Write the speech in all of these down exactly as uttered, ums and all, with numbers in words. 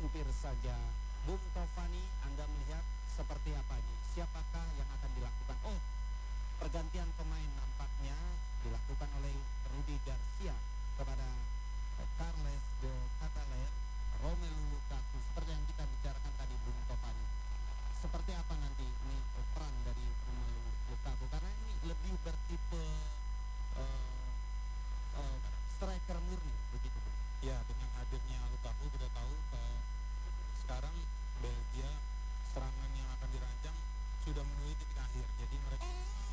hampir saja. Bung Tovani, Anda melihat seperti apa ini? Siapakah yang akan dilakukan? Oh, pergantian pemain nampaknya dilakukan oleh Rudi Garcia kepada eh, Carles de Cataler, Romelu Lukaku. Seperti yang kita bicarakan tadi, Bung Tovani. Seperti apa nanti ini eh, peran dari Romelu Lukaku? Karena ini lebih bertipe uh, uh, striker murni, begitu, Bung. Ya, dengan hadirnya Lukaku kita tahu uh, sekarang Belgia serangan yang akan dirancang sudah menuju titik akhir. Jadi mereka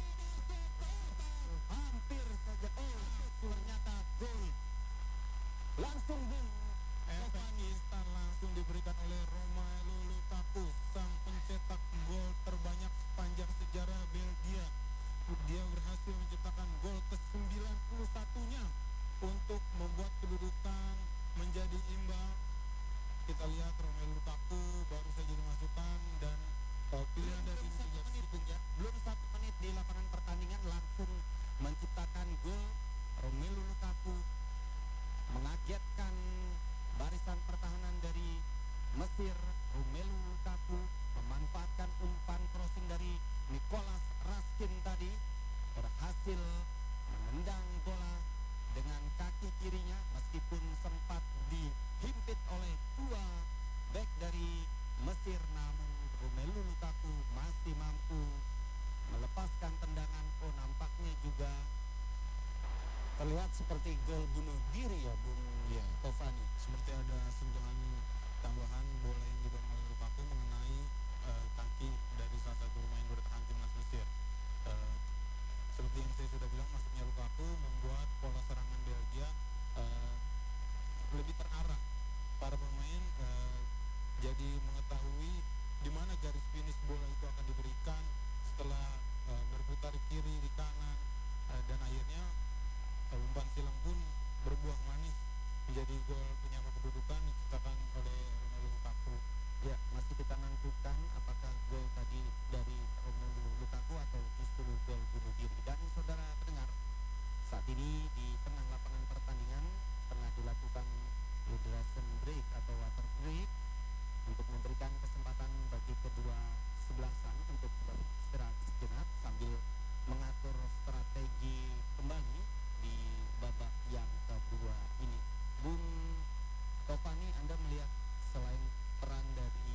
hampir saja, oh ternyata gol langsung, Bung efek instan langsung diberikan oleh Romelu Lukaku, sang pencetak gol terbanyak sepanjang sejarah Belgia. Dia berhasil menciptakan gol ke sembilan puluh satu-nya untuk membuat kedudukan menjadi imbang. Kita lihat Romelu Lukaku baru saja dimasukkan dan uh, pilihan dari belum satu menit, Bung, ya. Belum satu menit di lapangan pertandingan langsung menciptakan gol. Romelu Lukaku mengagetkan barisan pertahanan dari Mesir. Romelu Lukaku memanfaatkan umpan crossing dari Nicolas Raskin tadi, berhasil menendang bola dengan kaki kirinya meskipun sempat dihimpit oleh dua bek dari Mesir, namun Romelu Lukaku masih mampu melepaskan tendangan. Oh, nampaknya juga terlihat seperti gol bunuh diri ya, Bung ya, Tovani. Seperti ada sentuhan tambahan bola yang didorong oleh Lukaku mengenai uh, kaki dari salah satu pemain bertahan timnas Mesir. Uh, seperti yang saya sudah bilang, masuknya Lukaku membuat pola serangan Belgia uh, lebih terarah. Para pemain uh, jadi mengetahui di mana garis finish bola itu akan diberikan setelah uh, berputar kiri di kanan, uh, dan akhirnya uh, umpan silang pun berbuah manis menjadi gol penyama kedudukan diciptakan oleh Romelu Lukaku. Ya, masih kita nantikan apakah gol tadi dari Romelu Lukaku atau justru gol bunuh diri. Dan saudara pendengar, saat ini di tengah lapangan pertandingan tengah dilakukan hydration break atau water break untuk memberikan kesempatan bagi kedua sebelah sana untuk beristirahat sejenak sambil mengatur strategi kembali di babak yang kedua ini. Bung Tovani, Anda melihat selain peran dari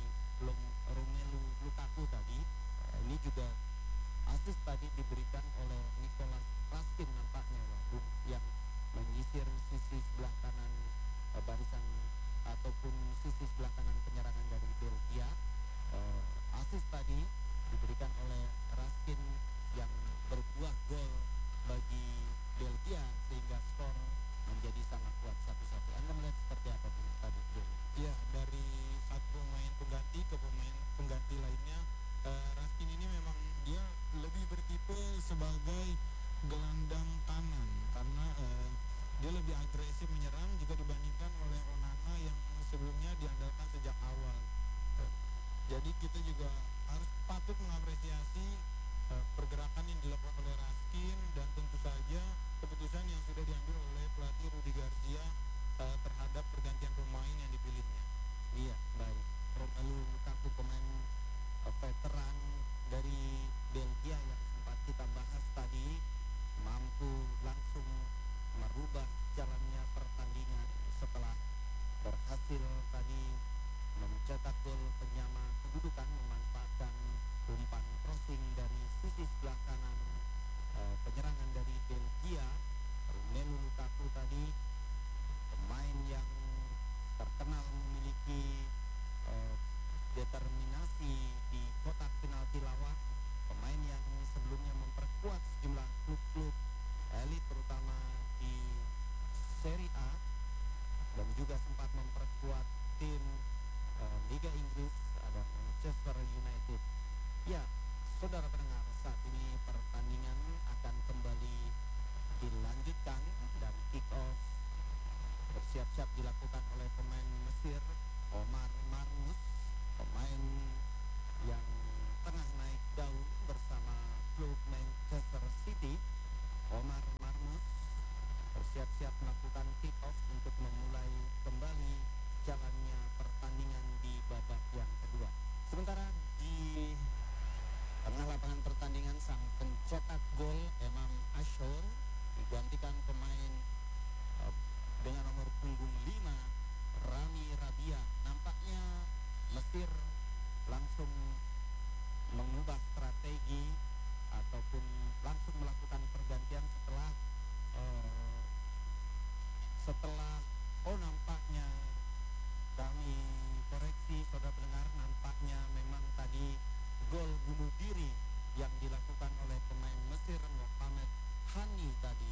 Romelu Lukaku tadi, ini juga asis tadi diberikan oleh Nicolas Raskin nampaknya ya, Bung, yang menyisir sisi sebelah kanan eh, barisan ataupun sisi sebelah kanan penyerangan dari Belgia. Eh, asis tadi diberikan oleh Raskin yang berbuah gol bagi Belgia sehingga skor menjadi sangat kuat satu-satu. Anda melihat seperti apa, Bung, tadi? Ya, dari satu pemain pengganti ke pemain pengganti lainnya, uh, Raskin ini memang dia lebih bertipe sebagai gelandang kanan karena uh, dia lebih agresif menyerang jika dibandingkan oleh Onana yang sebelumnya diandalkan sejak awal. Uh, jadi kita juga harus patut mengapresiasi uh, pergerakan yang dilakukan oleh Raskin dan tentu saja keputusan yang sudah diambil oleh pelatih Rudi Garcia uh, terhadap pergantian pemain yang dipilihnya. Iya, baik. Romelu Lukaku, pemain uh, veteran dari Belgia yang sempat kita bahas tadi, mampu langsung merubah jalannya pertandingan setelah berhasil tadi mencetak gol penyama kedudukan memanfaatkan umpan crossing dari sisi sebelah kanan uh, penyerangan dari Belgia. Romelu Lukaku tadi pemain yang terkenal memiliki uh, determinasi di kotak penalti lawan, pemain yang sebelumnya memperkuat sejumlah klub-klub elit terutama di Serie A dan juga sempat memperkuat tim uh, Liga Inggris, ada Manchester United. Ya, saudara pendengar, saat ini pertandingan akan kembali dilanjutkan dan kick off bersiap-siap dilakukan oleh pemain Mesir Omar Marmoush, pemain yang tengah naik daun bersama klub Manchester City. Omar Marmoush bersiap-siap melakukan kick off untuk memulai kembali jalannya pertandingan Sementara di tengah lapangan pertandingan sang pencetak gol Emam Ashur digantikan pemain uh, dengan nomor punggung lima Rami Rabia. Nampaknya Mesir langsung mengubah strategi ataupun langsung melakukan pergantian setelah uh, setelah oh nampaknya kami koreksi saudara pendengar, nampaknya memang tadi gol bunuh diri yang dilakukan oleh pemain Mesir Mohamed Hani tadi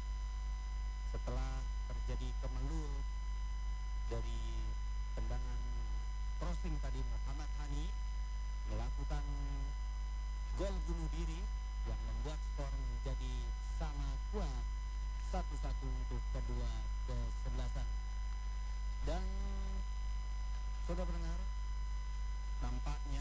setelah terjadi kemelut dari tendangan crossing tadi. Muhammad Hani melakukan gol bunuh diri yang membuat skor menjadi sama kuat satu satu untuk kedua kesebelasan. Dan saudara pendengar, nampaknya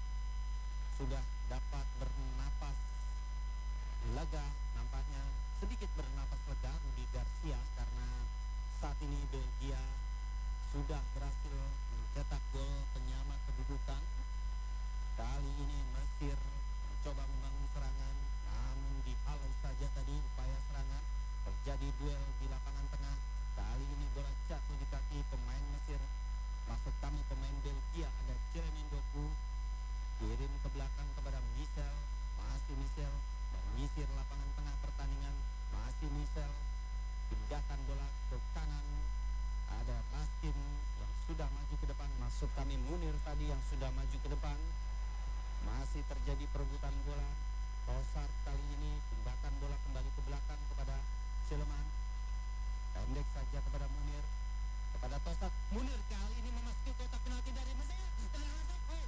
sudah dapat bernapas lega, nampaknya sedikit bernapas lega Rudi Garcia karena saat ini Belgia sudah berhasil mencetak gol penyama kedudukan. Kali ini Mesir mencoba membangun serangan, namun dihalau saja tadi upaya serangan. Terjadi duel di lapangan tengah. Kali ini bola jatuh di kaki pemain Mesir. Maksud kami pemain Belgia ada Jeremy Doku, kirim ke belakang kepada Michel. Masih Michel menyisir lapangan tengah pertandingan. Masih Michel pindahkan bola ke kanan. Ada Raskin yang sudah maju ke depan. Maksud kami Munir tadi yang sudah maju ke depan. Masih terjadi perebutan bola. Tosar kali ini pindahkan bola kembali ke belakang kepada Seleman. Pendek saja kepada Munir. Kepada Tosar. Munir kali ini memasuki kotak penalti dari Mesir. Oh.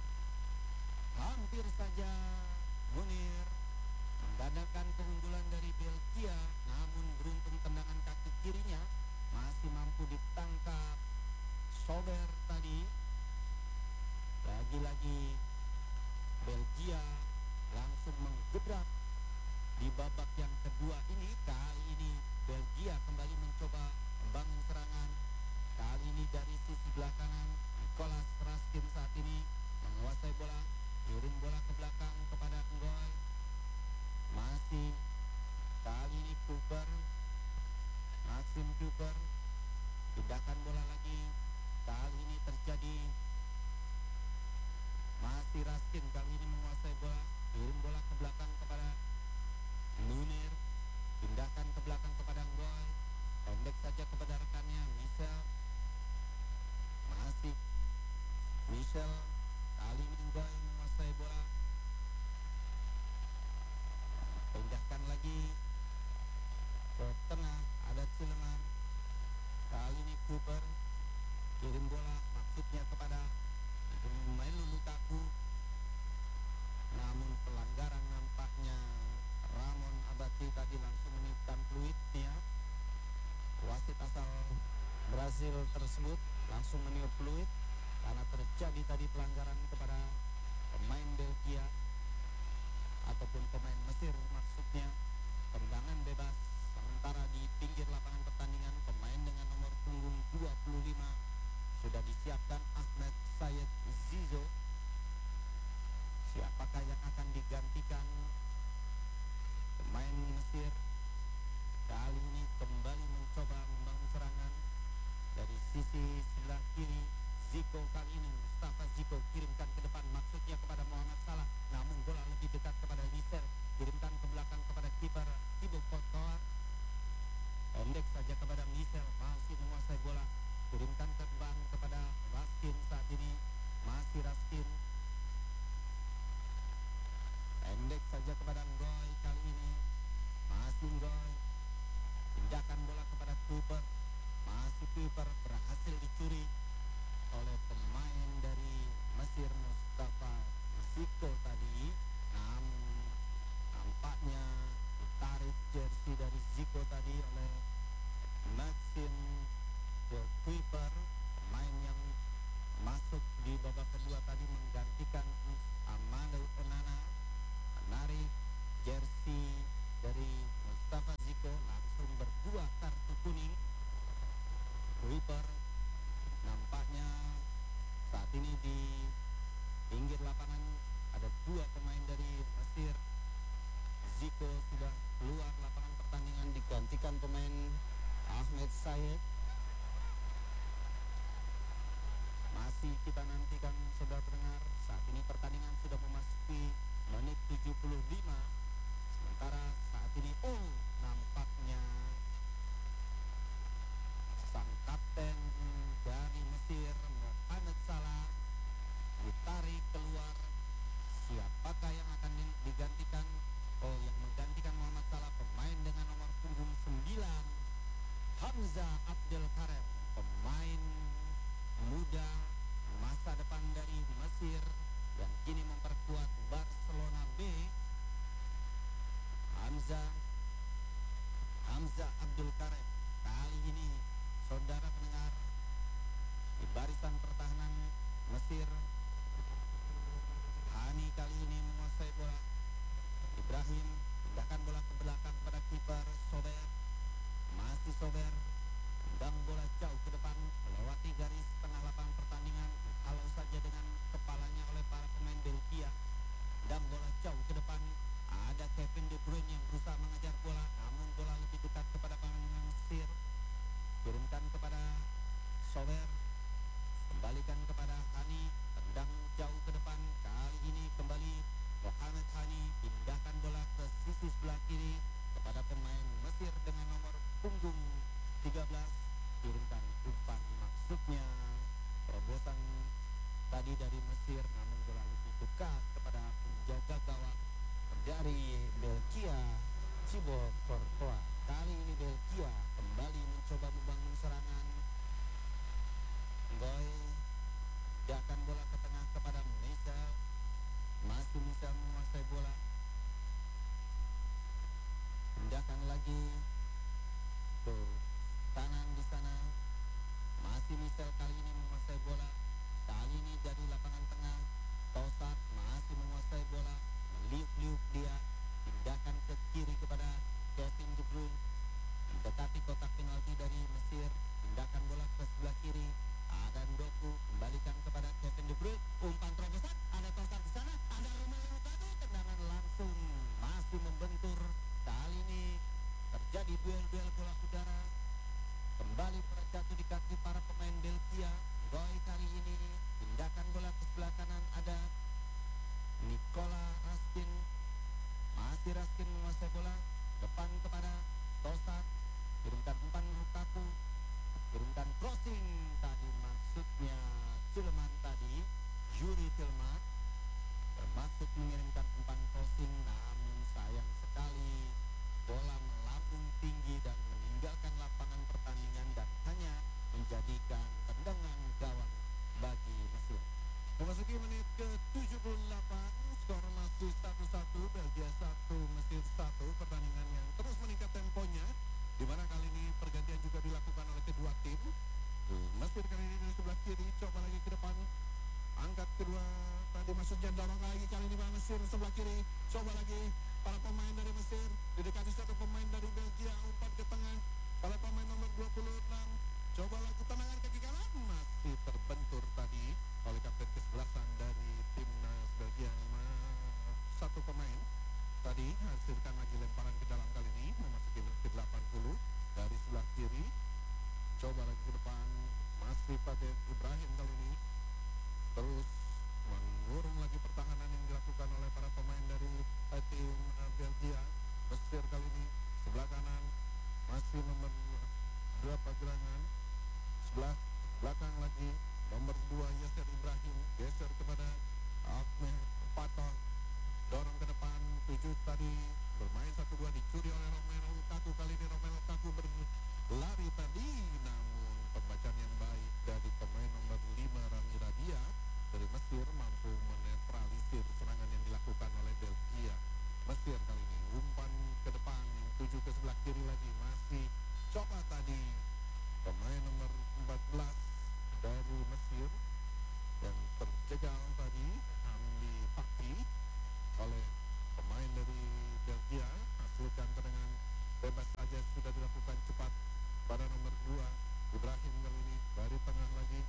Hampir saja Munir menggandakan keunggulan dari Belgia, namun beruntung tendangan kaki kirinya masih mampu ditangkap Sober tadi. Lagi-lagi Belgia langsung menggebrak di babak yang kedua ini. Kali ini Belgia kembali mencoba membangun serangan. Kali ini dari sisi belakangan Nicolas Raskin saat ini menguasai bola, kirim bola ke belakang kepada Ngoy. Masih kali ini Cooper, Maxim Cooper pindahkan bola lagi. Kali ini terjadi masih Raskin, kali ini menguasai bola, kirim bola ke belakang kepada Munir, pindahkan ke belakang kepada Ngoy. Pendek saja kepada rekannya Michel. Masih Michel, kali ini Ngoy menguasai bola. Pindahkan lagi ke tengah, ada Cileman. Kali ini Cooper kirim bola maksudnya kepada Romelu Lukaku. Namun pelanggaran nampaknya Ramon Abati tadi langsung meniupkan fluidnya. Wasit asal Brasil tersebut langsung meniup fluid karena terjadi tadi pelanggaran kepada pemain Belgia ataupun pemain Mesir maksudnya. Tendangan bebas sementara di pinggir lapangan pertandingan pemain dengan nomor punggung dua puluh lima sudah disiapkan Ahmed Sayed Zizo. Siapakah yang akan digantikan pemain Mesir? Kali ini kembali mencoba membangun serangan dari sisi sebelah kiri. Zico kali ini Mustafa Zico kirimkan ke depan maksudnya kepada Muhammad Salah, namun bola lebih dekat kepada Michel, kirimkan ke belakang kepada kiper Thibaut Courtois. Pendek saja kepada Michel, masih menguasai bola, kirimkan ke depan kepada Raskin saat ini. Masih Raskin, pendek saja kepada Ngoy kali ini. Masih Ngoy, pindahkan bola kepada Cooper. Masih Cooper, berhasil dicuri oleh pemain dari Mesir Mustafa Zico tadi. Namun nampaknya ditarik jersey dari Zico tadi oleh Maxim de Cooper, pemain yang masuk di babak kedua tadi menggantikan Amadou Onana, menarik jersey dari Mustafa Zico, langsung berdua kartu kuning. Cooper Hamza Abdel Karem, pemain muda masa depan dari Mesir yang kini memperkuat Barcelona B. Hamza Hamza Abdul Karem kali ini, saudara pendengar, di barisan pertahanan Mesir. Hani kali ini menguasai bola. Ibrahim pindahkan bola ke belakang pada kiper Sober. Masih Sober, tendang bola jauh ke depan melewati garis tengah lapangan pertandingan, halau saja dengan kepalanya oleh para pemain Belgia. Tendang bola jauh ke depan, ada Kevin De Bruyne yang berusaha mengejar bola, namun bola lebih dekat kepada pemain Mesir. Turunkan kepada Sober, kembalikan kepada Hani, tendang jauh ke depan. Kali ini kembali Mohamed Hani, pindahkan bola ke sisi sebelah kiri kepada pemain Mesir dengan nomor punggung tiga belas. Turunkan umpan, maksudnya terobosan tadi dari Mesir, namun bola lebih dekat kepada penjaga gawang dari Belgia, Thibaut Courtois. Kali ini Belgia kembali mencoba membangun serangan. Goy pindahkan bola ke tengah kepada Michel. Masih Michel menguasai bola. Pindahkan lagi ke kanan di sana. Masih Michel kali ini menguasai bola. Kali ini dari lapangan tengah, Tosat masih menguasai bola. Meliuk-liuk dia. Pindahkan ke kiri kepada Kevin De Bruyne. Mendekati kotak penalti dari Mesir. Pindahkan bola ke sebelah kiri. Ada Ndoku, kembalikan kepada Kevin De Bruyne. Umpan terobosan, ada Tosat di sana. Ada Romelu Lukaku. Tendangan langsung masih membentur. Kali ini terjadi duel-duel bola udara. Kembali jatuh di kaki para pemain Belgia. Goy kali ini pindahkan bola ke sebelah kanan, ada Nikola Raskin. Masih Raskin menguasai bola. Depan kepada Tosat. Kirimkan umpan Lukaku. Kirimkan crossing tadi, maksudnya Tillman tadi, Yuri Tillman bermaksud mengirimkan umpan crossing, namun sayang sekali bola melambung tinggi dan meninggalkan lapangan pertandingan dan hanya menjadikan tendangan gawang bagi Mesir. Memasuki menit ke tujuh puluh delapan, skor masih satu satu, Belgia satu, Mesir satu. Pertandingan yang terus meningkat temponya, di mana kali ini pergantian juga dilakukan oleh kedua tim. Mesir kali ini dari sebelah kiri, coba lagi ke depan, angkat kedua tadi, maksudnya dorong lagi kali ini para Mesir sebelah kiri, coba lagi para pemain dari Mesir didekati satu pemain dari Belgia, umpan ke tengah para pemain nomor dua puluh enam, coba lagi tendangan kaki kanan, masih terbentur tadi oleh kapten kesebelasan dari timnas Belgia. Satu pemain tadi hasilkan lagi lemparan ke dalam kali ini, memasuki menit ke delapan puluh dari sebelah kiri, coba lagi ke depan, masih pada Ibrahim kali ini, terus mengurung lagi pertahanan yang dilakukan oleh para pemain dari uh, tim uh, Belgia. Mesir kali ini sebelah kanan masih nomor berapa gerangan, sebelah belakang lagi nomor dua Yasser Ibrahim, geser kepada Ahmed Patah, dorong ke depan, tujuh tadi bermain satu dua, dicuri oleh Romelu Lukaku. Kali ini Romelu Lukaku berlari tadi, namun pembacaan yang baik dari pemain nomor lima Rami Radia dari Mesir mampu menetralisir serangan yang dilakukan oleh Belgia. Mesir kali ini umpan ke depan, tujuh ke sebelah kiri lagi, masih coba tadi pemain nomor empat belas dari Mesir yang terjegal tadi, Hamdi Fakti, oleh pemain dari Belgia. Hasilkan tendangan bebas saja sudah dilakukan cepat pada nomor dua Ibrahim kali ini dari tengah lagi,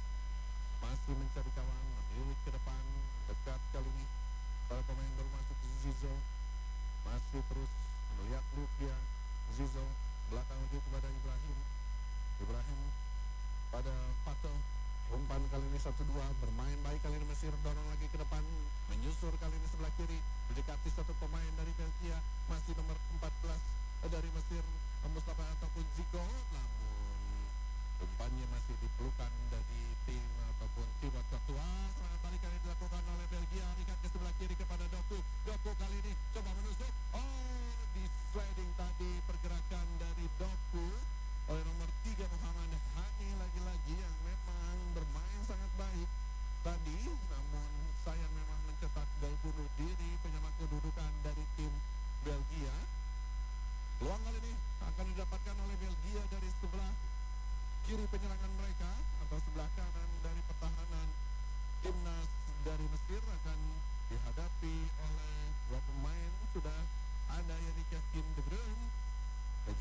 masih mencari kawan, menilik ke depan, dekat kali ini para pemain baru masuk. Zizo masih terus melihat loop dia, Zizo belakang lagi kepada Ibrahim, Ibrahim pada Pato, umpan kali ini satu dua, bermain baik kali ini Mesir, dorong lagi ke depan, menyusur kali ini sebelah kiri, mendekati satu pemain dari Belgia, masih nomor empat belas dari Mesir, Mustafa ataupun Zico, namun umpannya masih dipelukan dari tim ataupun Thibaut Courtois. Serangan balik kali ini dilakukan oleh Belgia, ikat ke sebelah kiri kepada Doku. Doku kali ini coba menusuk, oh di sliding tadi pergerakan dari Doku oleh nomor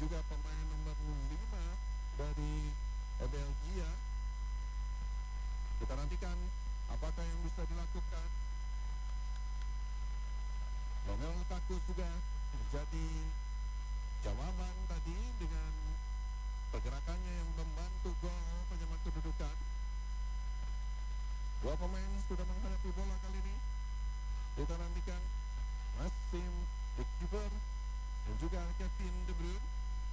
juga pemain nomor lima dari Belgia. Kita nantikan apakah yang bisa dilakukan. Romelu Lukaku juga menjadi jawaban tadi dengan pergerakannya yang membantu gol penyamaran kedudukan. Dua pemain sudah menghadapi bola kali ini. Kita nantikan Maxim the keeper dan juga Kevin De Bruyne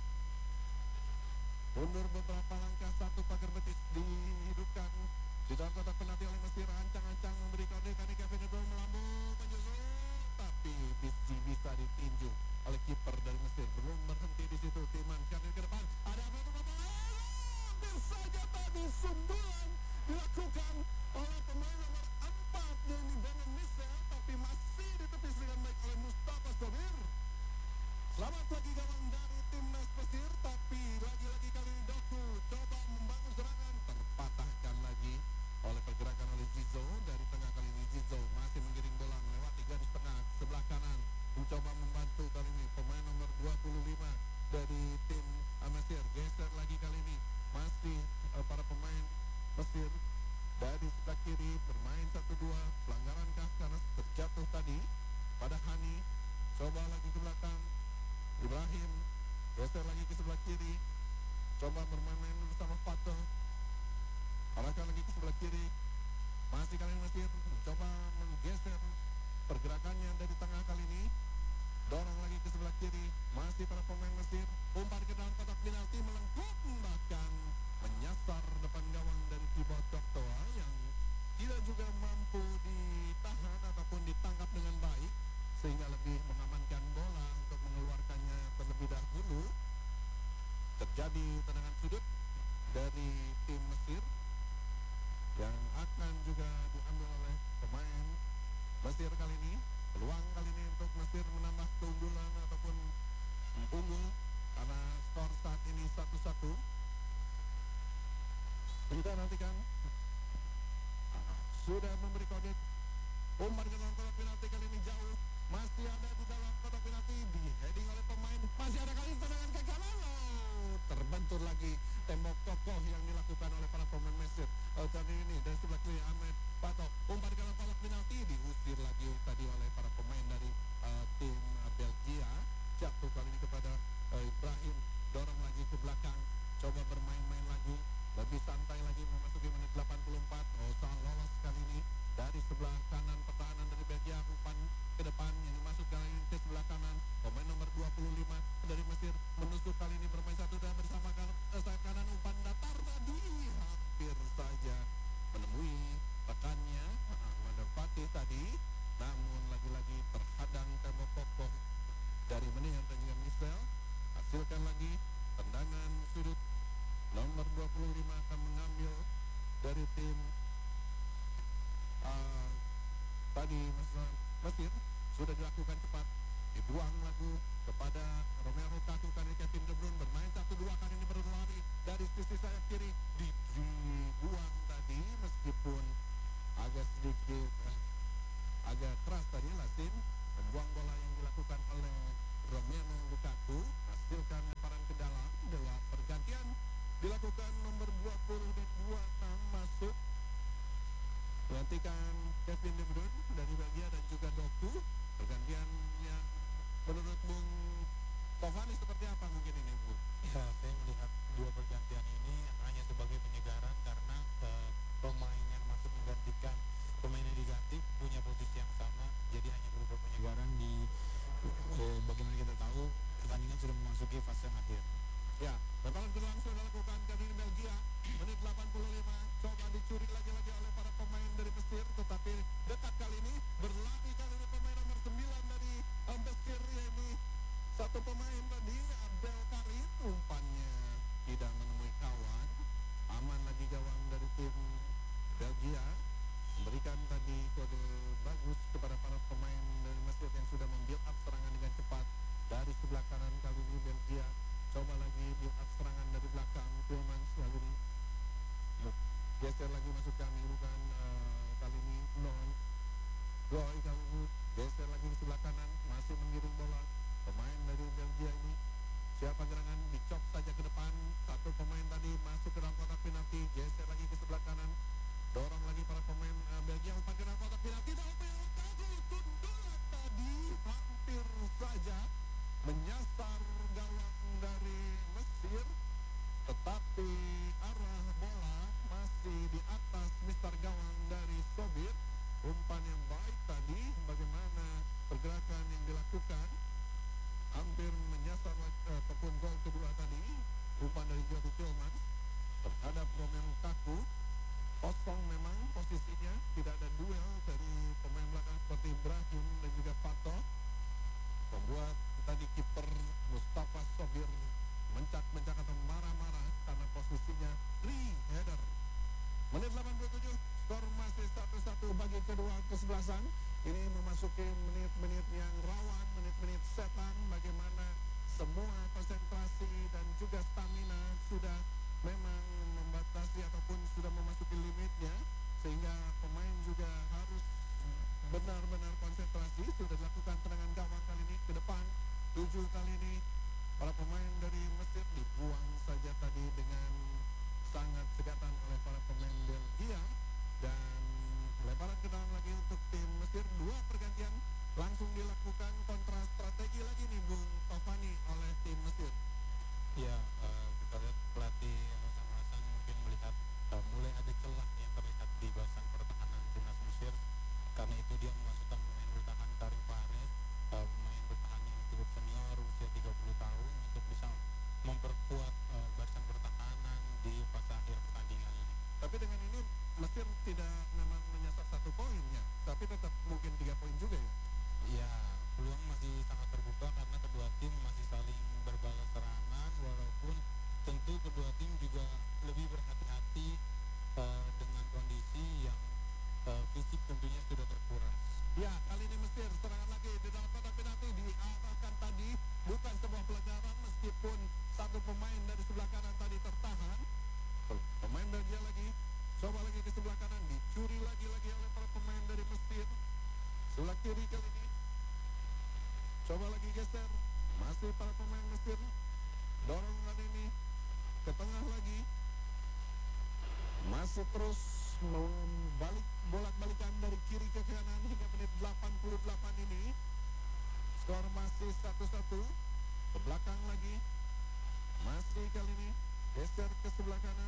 mundur beberapa langkah, satu pagar betis dihidupkan di dalam kotak penalti oleh Mesir. Ancang-ancang memberi kode karena Kevin De Bruyne melambungkan Yusuf, tapi bisa bisa ditinju oleh kiper dari Mesir. Belum berhenti di situ, Timan kanan ke depan. Ada apa itu Bapak? Hampir saja tadi sundulan dilakukan oleh pemain nomor empat yakni Benan Michel, tapi masih ditepis dengan baik oleh Mustafa Sobir. Selamat lagi gawang dari timnas Mesir, tapi lagi-lagi kali ini Doku coba membangun serangan, terpatahkan lagi oleh pergerakan oleh Zizou. Dari tengah kali ini Zizou masih menggiring bola melewati garis tengah sebelah kanan, mencoba membantu kali ini pemain nomor dua puluh lima dari tim Mesir. Geser lagi kali ini masih uh, para pemain Mesir dari sebelah kiri bermain satu dua. Pelanggaran kah karena terjatuh tadi pada Hani. Coba lagi ke belakang, Ibrahim geser lagi ke sebelah kiri, coba bermain-main bersama Fato, arahkan lagi ke sebelah kiri, masih kali ini Mesir coba menggeser pergerakannya dari tengah kali ini, dorong lagi ke sebelah kiri, masih para pemain Mesir umpan ke dalam kotak penalti, melengkung bahkan menyasar depan gawang dari Thibaut Courtois yang tidak juga mampu ditahan ataupun ditangkap dengan baik, sehingga lebih mengamankan bola untuk mengeluarkannya terlebih dahulu. Terjadi tendangan sudut dari tim Mesir yang akan juga diambil oleh pemain Mesir kali ini. Peluang kali ini untuk Mesir menambah keunggulan ataupun unggul karena skor saat ini satu satu. Kita nantikan sudah memberi kode umpan ke dalam kotak penalti kali ini jauh, masih ada di dalam kotak penalti, di heading oleh pemain, masih ada kali tendangan ke kanan, oh, terbentur lagi tembok kokoh yang dilakukan oleh para pemain Mesir. Oh, tadi ini dari sebelah kiri Ahmed Pato, umpan ke dalam kotak penalti, diusir lagi tadi oleh para pemain dari uh, tim uh, Belgia. Jatuh kali ini kepada uh, Ibrahim, dorong lagi ke belakang, coba bermain-main lagi, lebih santai lagi memasuki menit delapan puluh empat. Oh, salah lolos kali ini dari sebelah kanan pertahanan dari Belgia, umpan ke depan yang masuk kali ini ke sebelah kanan pemain nomor dua puluh lima dari Mesir menusuk kali ini bermain satu dan bersama kan, eh, sayap kanan, umpan datar tadi hampir saja menemui rekannya Ahmad Fatih tadi, namun lagi-lagi terhadang tembok kokoh dari Menian dan juga Michel. Hasilkan lagi tendangan sudut. Nomor dua puluh lima akan mengambil dari tim uh, tadi Mesir. Sudah dilakukan cepat, dibuang lagu kepada Romelu Lukaku. Kali Kevin De Bruyne bermain satu dua, kali ini berlari dari sisi sayap kiri, dibuang tadi meskipun agak sedikit eh, agak keras tadi Lasim membuang bola yang dilakukan oleh Romelu Lukaku. Hasilkan lemparan ke dalam, dua pergantian dilakukan, nomor dua puluh dua masuk, gantikan Kevin De Bruyne dari Belgia dan juga Doku. Pergantian yang menurut Bung Tovani seperti apa mungkin ini, Bu? Ya, saya melihat dua pergantian ini hanya sebagai penyegaran karena uh, pemain yang masuk menggantikan pemain yang diganti punya posisi yang sama, jadi hanya berupa penyegaran di uh, bagaimana kita tahu pertandingan sudah memasuki fase akhir. Ya, lemparan berlangsung dilakukan kali ini Belgia, menit delapan puluh lima, coba dicuri lagi-lagi oleh para pemain dari Mesir, tetapi dekat kali ini berlari kali ini pemain nomor sembilan dari um, Mesir, yakni satu pemain tadi Abdel Karim, umpannya tidak menemui kawan, aman lagi gawang dari tim Belgia, memberikan tadi kode bagus kepada para pemain dari Mesir yang sudah membuild up serangan dengan cepat dari sebelah kanan. Kali ini Belgia coba lagi build up serangan dari belakang, Tillmans kali ini geser lagi masukkan, bukan uh, kali ini non Roy kali ini geser lagi di sebelah kanan, masih menggiring bola pemain dari Belgia ini. Siapa gerangan kedua kesebelasan. Ini memasuki menit-menit yang rawan, menit-menit setan, bagaimana semua konsentrasi dan juga stamina sudah memang membatasi ataupun sudah memasuki limitnya, sehingga pemain juga harus benar-benar konsentrasi. Sudah dilakukan tendangan gawang kali ini ke depan, tujuh kali ini para pemain dari Mesir dibuang saja tadi dengan sangat cegatan oleh para pemain Belgia. Dan lebaran ke dalam lagi untuk tim Mesir, dua pergantian langsung dilakukan, kontra strategi lagi nih Bung Tovani oleh tim Mesir. Ya, uh, kita lihat pelatih Hasan Hasan mungkin melihat uh, mulai ada celah yang terlihat di barisan pertahanan timnas Mesir. Karena itu dia memasukkan pemain bertahan Karim Fares, uh, pemain bertahan yang cukup senior, usia tiga puluh tahun, untuk bisa memperkuat uh, barisan pertahanan di fase akhir pertandingan ini. Tapi dengan ini Mesir tidak memang menyasar satu poinnya, tapi tetap mungkin tiga poin juga ya. Ya, peluang masih sangat terbuka karena kedua tim masih saling berbalas serangan, walaupun tentu kedua tim juga lebih berhati-hati uh, dengan kondisi yang uh, fisik tentunya sudah terkuras. Ya, kali ini Mesir serangan lagi di dalam kotak penalti, diarahkan tadi bukan sebuah pelanggaran meskipun satu pemain dari sebelah kanan tadi tertahan. Pemain Belgia lagi coba lagi ke sebelah kanan, dicuri lagi-lagi oleh para pemain dari Mesir. Sebelah kiri kali ini coba lagi geser, masih para pemain Mesir dorong kali ini ke tengah lagi, masih terus membalik bolak-balikan dari kiri ke kanan hingga menit delapan puluh delapan ini. Skor masih satu satu. Ke belakang lagi, masih kali ini geser ke sebelah kanan,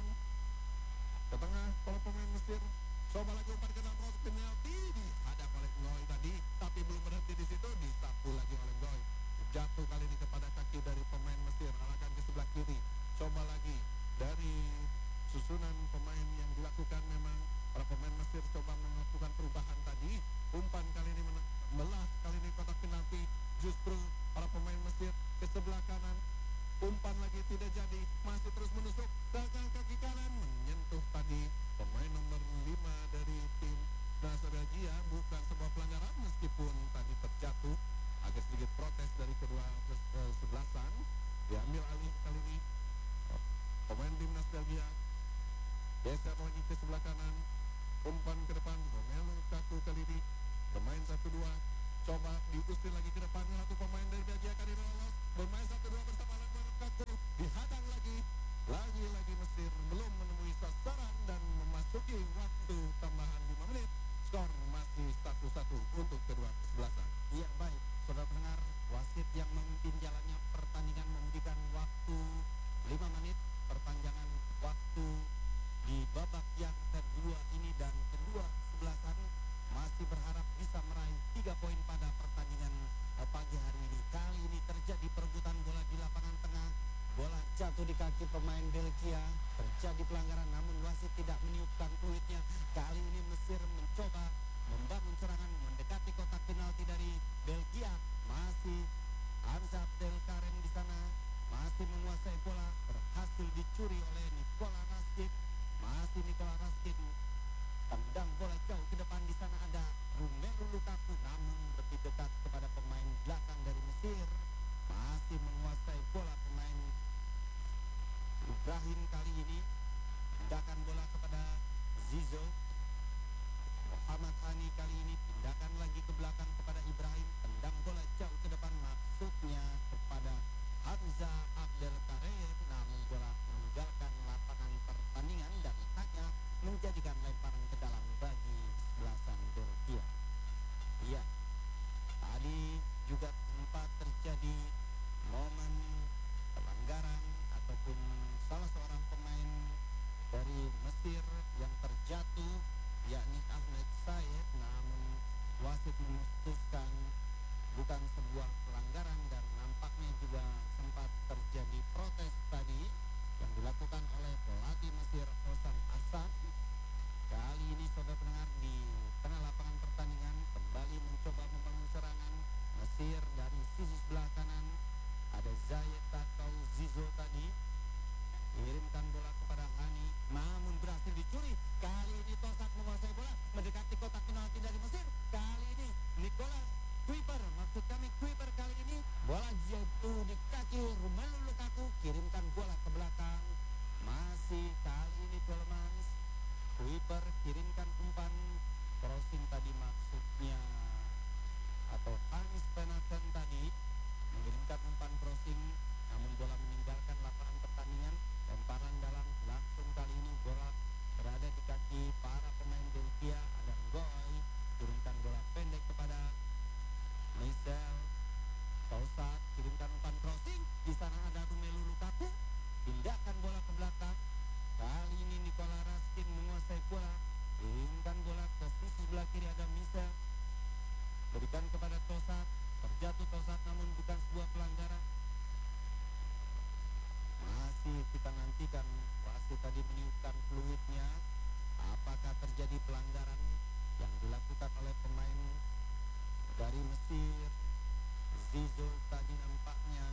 ke tengah para pemain Mesir coba lagi umpan ke dalam kotak penalti, dihadap oleh Ngoy tadi, tapi belum berhenti di situ, disapu lagi oleh Ngoy. Jatuh kali ini kepada kaki dari pemain Mesir, arahkan ke sebelah kiri. Coba lagi dari susunan pemain yang dilakukan, memang para pemain Mesir coba melakukan perubahan tadi. Umpan kali ini melah kali ini kotak penalti, justru para pemain Mesir ke sebelah kanan. Umpan lagi tidak jadi, masih terus menusuk dengan kaki kanan, menyentuh tadi pemain nomor lima dari tim Nasa Belgia. Bukan sebuah pelanggaran meskipun tadi terjatuh, agak sedikit protes dari kedua kesebelasan. Diambil alih kali ini pemain timnas Belgia, geser lagi ke sebelah kanan, umpan ke depan, Romelu Lukaku kali ini bermain satu dua, coba diusir lagi ke depan, satu pemain dari Belgia kali ini lolos, bermain satu dua bersama Romelu Lukaku, dihadang lagi, lagi-lagi Mesir belum menemui sasaran dan memasuki waktu tambahan lima menit. Skor masih satu satu untuk kedua kesebelasan. Iya, baik, saudara pendengar, wasit yang memimpin jalannya pertandingan memberikan waktu lima menit perpanjangan waktu di babak yang kedua ini, dan kedua kesebelasan masih berharap bisa meraih tiga poin pada pertandingan eh, pagi hari ini. Kali ini terjadi perebutan bola di lapangan tengah, bola jatuh di kaki pemain Belgia, terjadi pelanggaran namun wasit tidak meniupkan peluitnya. Kali ini Mesir mencoba membangun serangan mendekati kotak penalti dari Belgia. Masih Hamza Abdel Karim di sana, masih menguasai bola, berhasil dicuri oleh Nikola Raskin. Masih Nikola Raskin tendang bola jauh ke depan, di sana ada Romelu Lukaku namun lebih dekat kepada pemain belakang dari Mesir. Masih menguasai bola pemain Ibrahim kali ini, pindahkan bola kepada Zizo. Muhammad Hani kali ini pindahkan lagi ke belakang kepada Ibrahim, tendang bola jauh ke depan, maksudnya kepada Hamza Abdel Karim, namun bola meninggalkan lapangan pertandingan dan hanya menjadikan lemparan ke dalam bagi sebelasan Belgia. Iya, tadi juga sempat terjadi momen pelanggaran ataupun salah seorang pemain dari Mesir yang terjatuh, yakni Ahmed Said, namun wasit memutuskan bukan sebuah pelanggaran dan nampaknya juga sempat ter yaitu di kaki Romelu Lukaku, kirimkan bola ke belakang. Masih kali ini Tielemans, Kuiper kirimkan umpan crossing tadi maksudnya, atau Hans Penaten tadi mengirimkan umpan crossing, namun bola meninggalkan lapangan pertandingan. Lemparan dalam, langsung kali ini bola berada di kaki para pemain Belgia. Ada Goy, kirimkan bola pendek kepada Michel Tausat, kirimkan umpan crossing. Di sana ada Romelu Lukaku, pindahkan bola ke belakang. Kali ini Nikola Raskin menguasai bola, kirimkan bola ke sisi sebelah kiri, ada Michel, berikan kepada Tausat, terjatuh Tausat namun bukan sebuah pelanggaran. Masih kita nantikan, wasit tadi meniupkan fluidnya. Apakah terjadi pelanggaran yang dilakukan oleh pemain dari Mesir? Zizou tadi nampaknya,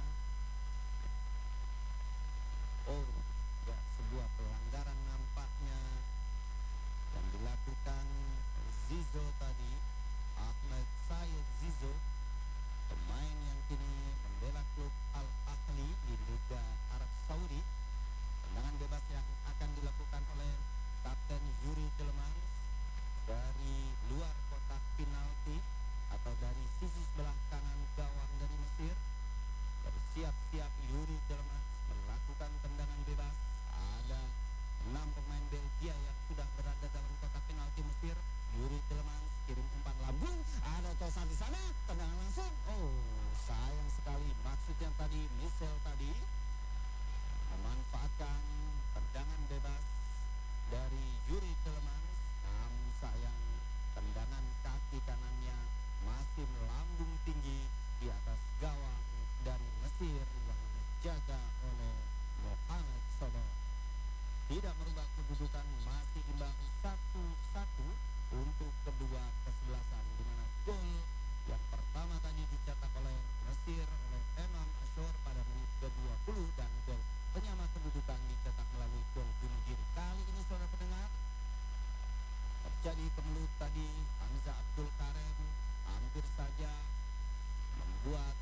oh ya, sebuah pelanggaran nampaknya yang dilakukan Zizou tadi. Ahmed Said Zizou, pemain yang kini membela klub Al Ahli di Liga Arab Saudi. Tendangan bebas yang akan dilakukan oleh Kapten Yuri Tielemans dari luar kotak penalti atau dari sisi sebelah kanan gawang dari Mesir. Bersiap-siap Yuri Tielemans melakukan tendangan bebas. Ada enam pemain Belgia yang sudah berada dalam kotak penalti Mesir. Yuri Tielemans kirim umpan lambung, ada Tausat di sana, tendangan langsung. Oh, sayang sekali, maksudnya tadi Michel tadi memanfaatkan tendangan bebas dari Yuri Tielemans, namun sayang tendangan kaki kanannya masih melambung tinggi di atas gawang dari Mesir yang dijaga oleh Mohamed Salah. Tidak merubah kedudukan, masih imbang satu satu untuk kedua kesebelasan, di mana gol yang pertama tadi dicetak oleh Mesir oleh Emam Ashor pada menit ke dua puluh, dan gol penyama kedudukan dicetak melalui gol bunuh diri. Kali ini saudara pendengar, terjadi kemelut tadi. Hamzah Abdul Karem hampir saja membuat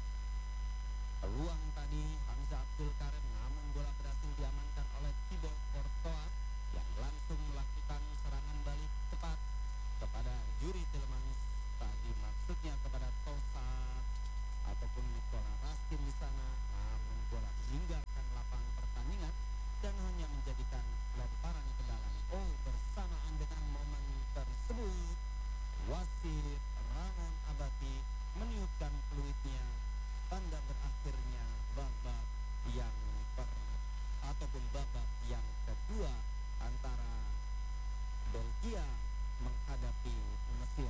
peluang tadi Hamzah Abdul Karem, namun bola berhasil diamankan oleh Thibaut Courtois yang langsung melakukan serangan balik cepat kepada Yuri Tielemans tadi, maksudnya kepada Tausat ataupun Nikola Raskin di sana, namun bola meninggalkan lapangan pertandingan dan hanya menjadikan lemparan ke dalam. Oh, bersamaan dengan momen tersebut, wasit Ramon Abati meniupkan fluidnya, tanda berakhirnya babak yang per ataupun babak yang kedua antara Belgia menghadapi Mesir.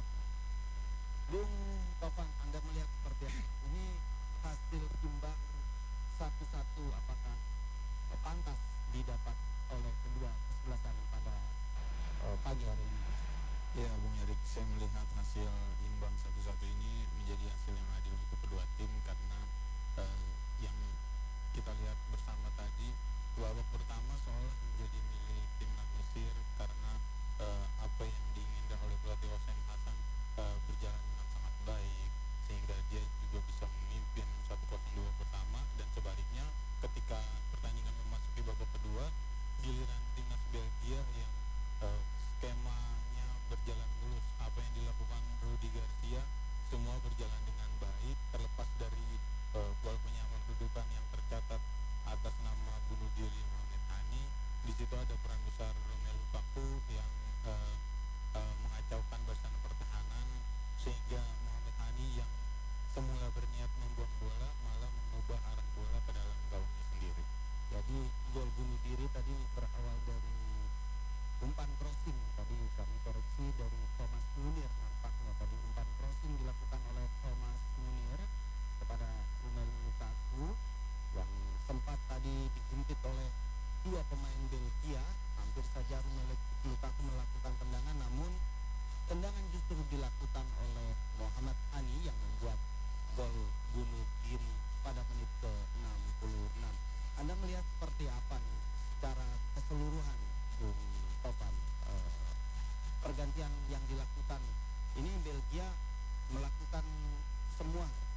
Bung Tovan, Anda melihat seperti apa? Ini hasil imbang satu-satu, apakah pantas didapat oleh kedua kesebelasan pada uh, pagi hari ini? Ya, Bung Erik, saya melihat hasil imbang satu-satu ini menjadi hasil yang adil untuk kedua tim, karena uh, yang kita lihat bersama tadi, babak pertama seolah menjadi milik timnas Mesir karena uh, apa yang diinginkan oleh pelatih Hossein Hassan uh, berjalan dengan sangat baik, sehingga dia juga bisa memimpin satu kosong di babak pertama. Dan sebaliknya, ketika pertandingan memasuki babak kedua, giliran timnas Belgia yang uh, skemanya berjalan mulus, apa yang dilakukan Rudi Garcia semua berjalan dengan baik, terlepas dari uh, gol penyama kedudukan yang tercatat atas nama bunuh diri Mohamed Hani. Di situ ada peran besar Romelu Lukaku yang uh, uh, mengacaukan barisan pertahanan, sehingga Mohamed Hani yang semula berniat membuang bola malah mengubah arah bola ke dalam gawangnya sendiri. Jadi gol bunuh diri tadi berawal dari umpan crossing, tadi kami koreksi, dari Thomas Munir. Nampaknya tadi umpan crossing dilakukan oleh Thomas Munir kepada Romelu Lukaku yang sempat tadi dihimpit oleh dua pemain Belgia. Hampir saja Romelu Lukaku melakukan tendangan, namun tendangan justru dilakukan oleh Mohamed Hani yang membuat gol bunuh diri pada menit ke enam puluh enam. Anda melihat seperti apa nih secara keseluruhan, Bung Tovan, eh, pergantian yang dilakukan ini? Belgia melakukan semua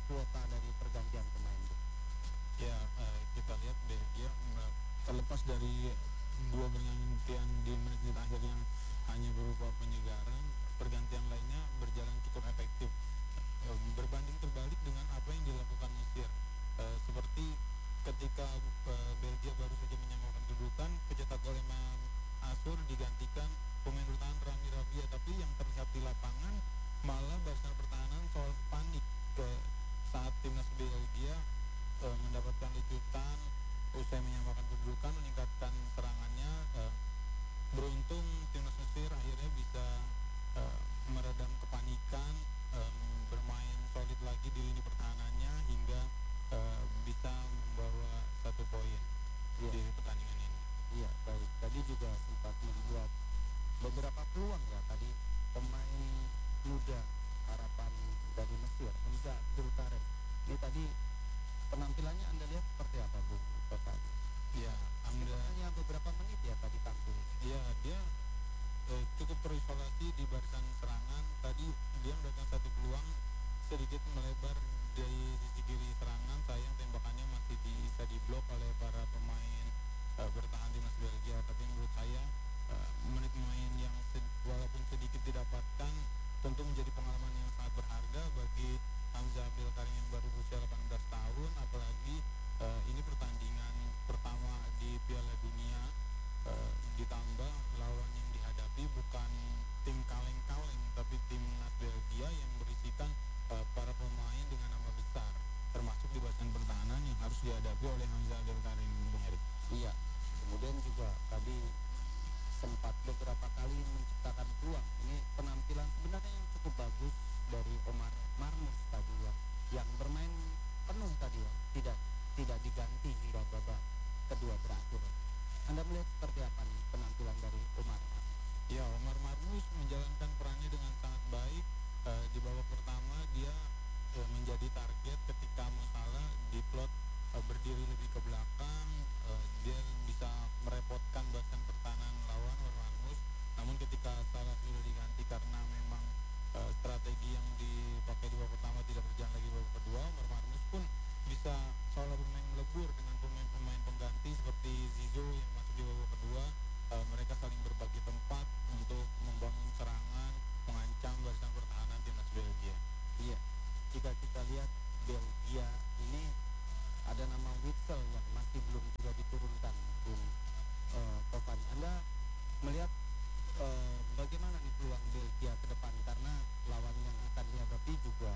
kuota dari pergantian pemain, Bu? Ya, eh, kita lihat Belgia eh, terlepas dari dua pergantian di menit akhir yang hanya berupa penyegaran, pergantian lainnya berjalan cukup efektif. Eh, berbanding terbalik dengan apa yang dilakukan Mesir. Eh, seperti ketika eh, Belgia baru saja menyamakan kedudukan, pencetak gol Emam Asur digantikan pemain bertahan Rami Rabia, tapi yang terlihat di lapangan malah barisan pertahanan soal panik ke saat timnas Belgia eh, mendapatkan licutan usai menyamakan kedudukan, meningkatkan serangannya. eh, beruntung timnas Mesir akhirnya bisa eh, meredam kepanikan, eh, bermain solid lagi di lini pertahanannya hingga eh, bisa membawa satu poin Iya. di pertandingan ini. Iya, baik. Tadi juga sempat membuat beberapa peluang ya tadi pemain muda harapan dari Mesir, Hamza Abdulkarim. Ini tadi penampilannya Anda lihat seperti apa, Bu? Total. Ya, Anda Hanya beberapa menit ya tadi tampil. ya dia eh, cukup terisolasi di barisan serangan. Tadi dia mendapatkan satu peluang sedikit melebar dari sisi kiri serangan, sayang tembakannya masih bisa diblok oleh para pemain eh, bertahan timnas Belgia. Tapi menurut saya eh, menit main yang sed- walaupun sedikit didapatkan tentu menjadi pengalaman yang sangat berharga bagi Hamza Abdulkarim yang baru berusia delapan belas tahun, apalagi eh, ini pertandingan pertama di Piala Dunia, eh, ditambah lawan yang dihadapi bukan tim kaleng-kaleng tapi timnas Belgia yang berisikan eh, para pemain dengan nama besar, termasuk di barisan pertahanan yang harus dihadapi oleh Hamza Abdulkarim, Bung Erik. Iya. Kemudian juga tadi sempat beberapa kali menciptakan peluang. Ini penampilan sebenarnya yang cukup bagus dari Omar Marmus tadi ya, yang bermain penuh tadi ya, tidak tidak diganti hingga babak kedua berakhir. Anda melihat seperti apa nih penampilan dari Omar Marmus? Ya, Omar Marmus menjalankan perannya dengan sangat baik. Eh, di babak pertama dia eh, menjadi target ketika Musala diplot eh, berdiri lebih ke belakang. Eh, dia bisa merepotkan barisan pertahanan lawan Omar Marmus. Namun ketika Salah sudah diganti karena memang eh, strategi yang dipakai di babak pertama tidak berjalan lagi di babak kedua, Omar Marmus pun bisa seolah bermain melebur dengan pemain-pemain pengganti seperti Zizou yang masuk di babak kedua. Uh, mereka saling berbagi tempat untuk membangun serangan, mengancam barisan pertahanan timnas Belgia. Iya. Jika kita lihat Belgia ini ada nama Witsel yang masih belum juga diturunkan, Bung uh, Tovan. Anda melihat uh, bagaimana nih peluang Belgia ke depan, karena lawan yang akan dihadapi juga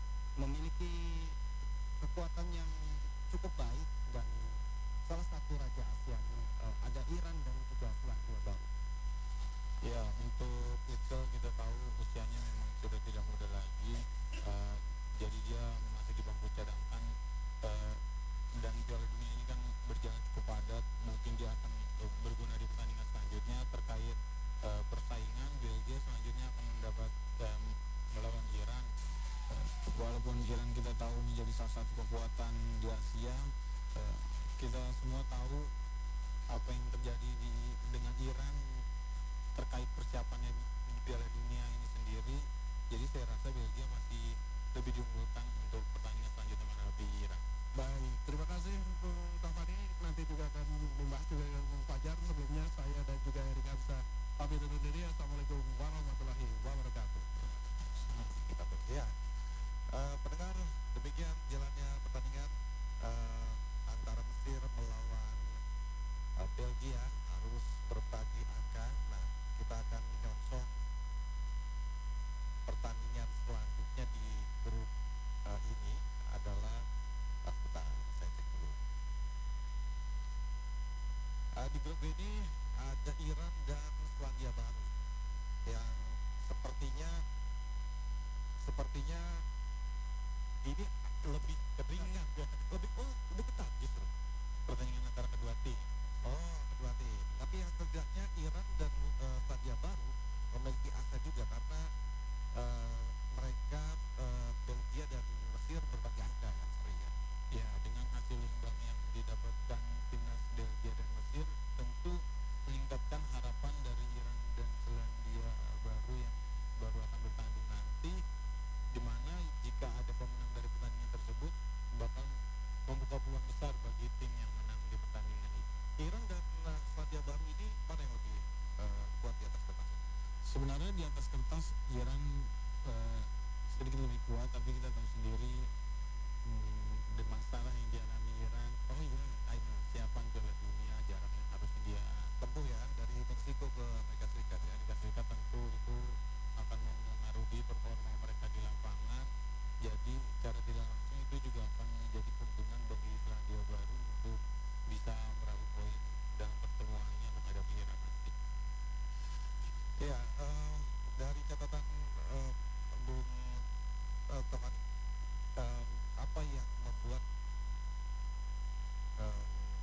memiliki kekuatan yang cukup baik dan salah satu raja Asia uh, ada Iran dan juga Selandia Baru. Ya, untuk Witsel kita tahu usianya memang sudah tidak muda lagi, uh, jadi dia masih di bangku cadangan, uh, dan Piala Dunia ini kan berjalan cukup padat. Mungkin dia akan uh, berguna di pertandingan selanjutnya terkait uh, persaingan. Belgia selanjutnya akan mendapat um, melawan Iran. Uh, walaupun Iran kita tahu menjadi salah satu kekuatan di Asia, uh, kita semua tahu apa yang terjadi di dengan Iran terkait persiapannya di Piala Dunia ini sendiri. Jadi saya rasa Belgia masih lebih diunggulkan untuk pertandingan selanjutnya menghadapi Iran. Baik, terima kasih Bung Tafani. Nanti juga akan membahas juga dengan Bung Fajar. Sebelumnya saya dan juga Erik Hamza pamit undur diri. Assalamualaikum warahmatullahi wabarakatuh. Kita tuh ya Eh, pendengar, demikian jalannya pertandingan eh, antara Mesir melawan eh, Belgia, harus berbagi angka. Nah, kita akan menyongsong pertandingan selanjutnya di grup eh, ini adalah ah, bentar, saya cek dulu. Eh, di grup ini ada Iran dan Selandia Baru yang sepertinya sepertinya ini lebih ringan, lebih oh, lebih ketat justru pertandingan antara kedua tim. Oh, kedua tim. Tapi yang setidaknya Iran dan uh, Selandia Baru memiliki asa juga karena uh, mereka uh, Belgia dan Mesir berbagi angka kan sering ya. Ya, dengan hasil imbang yang didapatkan timnas Belgia dan Mesir, tentu meningkatkan harapan dari Iran dan Selandia Baru yang baru akan bertanding nanti, di mana jika ada pemenang dari pertandingan tersebut sebenarnya di atas kertas Iran uh, sedikit lebih kuat, tapi kita tahu sendiri hmm, dengan masalah yang dialami Iran. Oh iya, ayo siapan Piala Dunia, jarak yang harus dia Tempuh ya dari Meksiko ke Amerika Serikat ya. Amerika Serikat, tentu itu akan mempengaruhi performa mereka di lapangan. Jadi secara tidak langsung itu juga akan menjadi keuntungan bagi Selandia Baru untuk bisa meraup poin dalam pertemuannya menghadapi Iran nanti. Ya, eh, dari catatan eh, Bung eh, Toman, eh, apa yang membuat eh,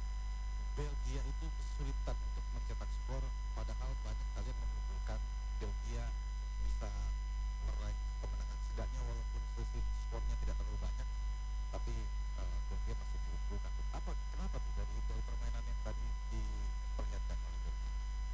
Belgia itu kesulitan untuk mencetak skor, padahal banyak kalian mengunggulkan Belgia bisa meraih kemenangan setidaknya walaupun selisih skornya tidak terlalu banyak, tapi eh, Belgia masih diunggulkan. Apa kenapa tuh dari dari permainan yang tadi diperlihatkan oleh Belgia?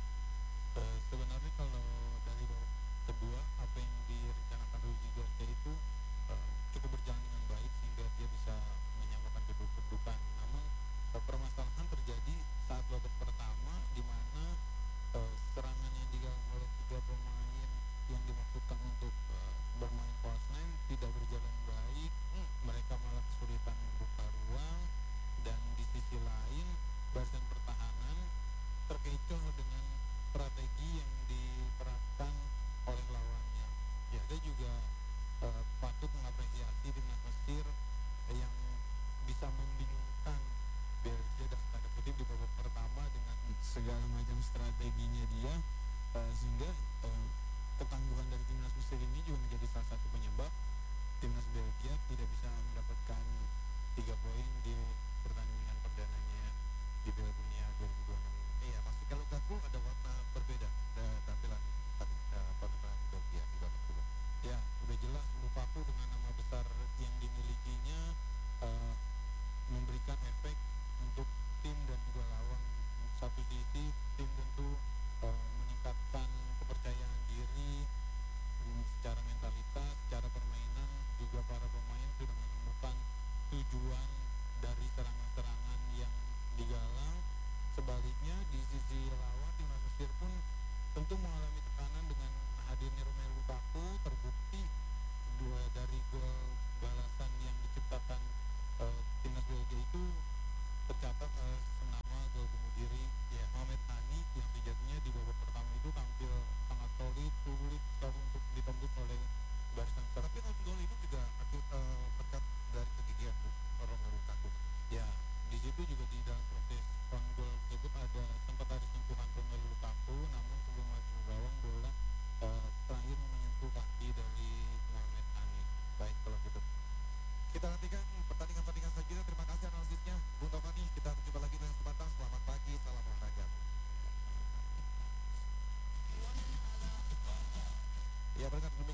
Eh, sebenarnya kalau dari babak kedua apa yang direncanakan Rudi Garcia itu eh, cukup berjalan dengan baik sehingga dia bisa menyamakan kedudukan. Namun eh, permasalahan terjadi saat babak pertama di mana eh, serangan yang digalang oleh tiga pemain yang dimaksudkan untuk eh, bermain false nine tidak berjalan baik. Hmm, mereka malah kesulitan membuka ruang, dan di sisi lain barisan pertahanan terkecoh dengan strategi yang diterapkan oleh lawannya. Ya, kita juga uh, patut mengapresiasi timnas Mesir eh, yang bisa membingungkan Belgia dan tanda kutip di babak pertama dengan segala macam strateginya dia, uh, sehingga uh, ketangguhan dari timnas Mesir ini juga menjadi salah satu penyebab timnas Belgia tidak bisa mendapatkan tiga poin di pertandingan perdananya di Piala Dunia dua ribu dua puluh enam. Iya, masih kalau Lukaku ada warna berbeda da- tampilan tadi uh, penampilan Belgia di babak kedua. Ya, udah jelas Lukaku dengan nama besar yang dimilikinya uh, memberikan efek untuk tim dan juga lawan. Satu sisi tim tentu uh, meningkatkan kepercayaan diri um, secara mentalitas, secara permainan juga para pemain sudah menemukan tujuan dari serangan-serangan yang digalang. Sebaliknya di sisi lawan timnas Mesir pun tentu mengalami tekanan dengan hadirnya Romelu Lukaku. Terbukti dua dari gol balasan yang diciptakan uh, timnas Belgia itu tercatat uh, senama gol bunuh diri ya, Mohamed Hani yang sejatinya di babak pertama itu tampil sangat solid, sulit sekali untuk ditembus oleh barisan serang. Tapi on goal itu juga aktif uh, berkat dari kegigihan Romelu Lukaku. Ya, di situ juga di dalam proses on goal tersebut ada sempat ada sentuhan Romelu Lukaku, namun sebelum masuk ke gawang bola uh, terakhir menyentuh kaki dari Mohamed Hani. Baik kalau gitu. Kita nantikan pertandingan-pertandingan selanjutnya. Terima kasih analisisnya, Bung Tomani. Kita berjumpa lagi dengan kesempatan. Selamat pagi, salam olahraga. Ya, berkat